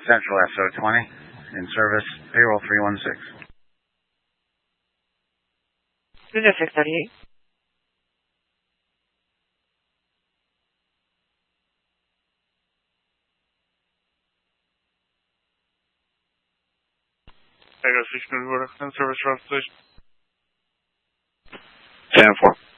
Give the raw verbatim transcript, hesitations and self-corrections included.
Central S O twenty, in service, payroll three one six. Lunar six thirty-eight. I got six minutes, in service, route station. ten four.